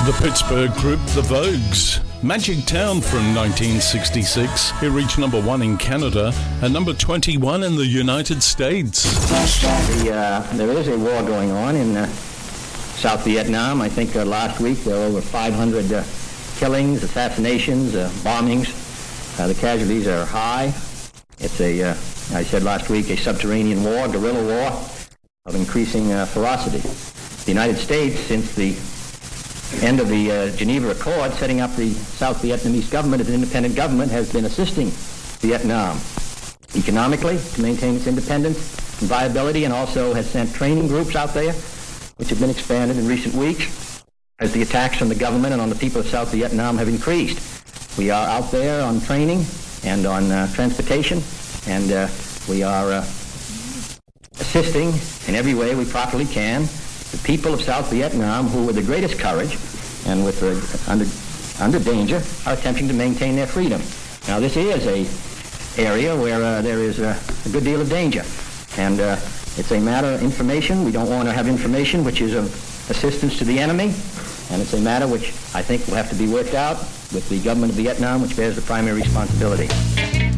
The Pittsburgh group The Vogues. Magic Town from 1966. It reached number 1 in Canada and number 21 in the United States. There is a war going on in South Vietnam. I think last week there were over 500 killings, assassinations, bombings. The casualties are high. It's I said last week, a subterranean war, guerrilla war of increasing ferocity. The United States, since the end of the Geneva Accord, setting up the South Vietnamese government as an independent government, has been assisting Vietnam economically to maintain its independence and viability, and also has sent training groups out there, which have been expanded in recent weeks as the attacks on the government and on the people of South Vietnam have increased. We are out there on training and on transportation, and we are assisting in every way we properly can the people of South Vietnam, who with the greatest courage and with under danger are attempting to maintain their freedom. Now, this is a area where there is a good deal of danger, and it's a matter of information. We don't want to have information which is of assistance to the enemy, and it's a matter which I think will have to be worked out with the government of Vietnam, which bears the primary responsibility.